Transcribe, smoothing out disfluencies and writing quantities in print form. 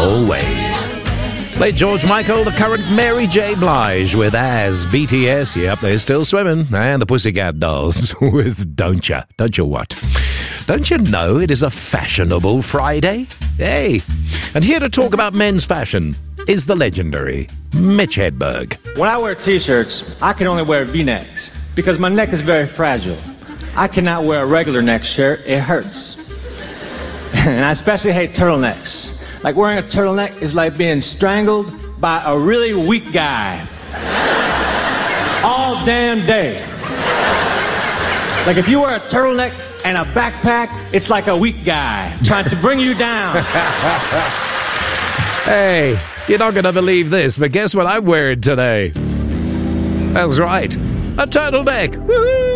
always. Late George Michael, the current Mary J. Blige with As, BTS, yep, they're still swimming, and the Pussycat Dolls with Don't Ya What? Don't you know it is a fashionable Friday? Hey, and here to talk about men's fashion is the legendary Mitch Hedberg. When I wear t-shirts, I can only wear V-necks because my neck is very fragile. I cannot wear a regular neck shirt, it hurts. And I especially hate turtlenecks. Like wearing a turtleneck is like being strangled by a really weak guy. All damn day. Like if you wear a turtleneck and a backpack, it's like a weak guy trying to bring you down. Hey, you're not going to believe this, but guess what I'm wearing today? That's right, a turtleneck. Woo-hoo!